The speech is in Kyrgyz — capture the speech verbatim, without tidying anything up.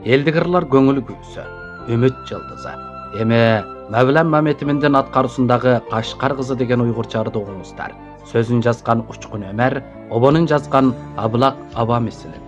Элдигирлар көңүл күйсө, үмүт жылдызы. Эми Мавлан Маметиминдин аткарусундагы Кашкар кызы деген уйгурчарды угуңуздар. Сөзүн жазган Учкун Өмер, обонун жазган Аблак Аба мисилин.